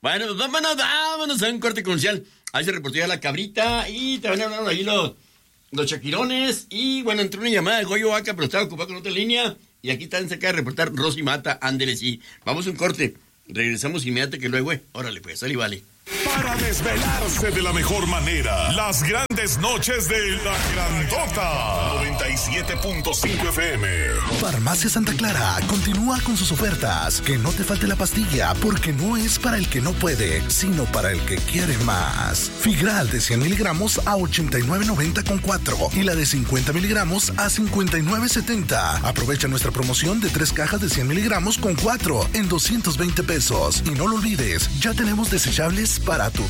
Bueno, pues vámonos a un corte comercial. Ahí se reportó ya la cabrita y te van a hablar ahí los chaquirones. Y bueno, entró una llamada de Goyo Vaca, pero estaba ocupado con otra línea. Y aquí están cerca de reportar Rosy Mata. Ándele, sí. Vamos a un corte. Regresamos inmediatamente que luego, órale pues, sale y vale. Para desvelarse de la mejor manera, las grandes noches de La Grandota. 97.5 FM. Farmacia Santa Clara continúa con sus ofertas. Que no te falte la pastilla, porque no es para el que no puede, sino para el que quiere más. Figral de 100 miligramos a 89.90 con 4 y la de 50 miligramos a 59.70. Aprovecha nuestra promoción de 3 cajas de 100 miligramos con 4 en 220 pesos. Y no lo olvides, ya tenemos desechables para tu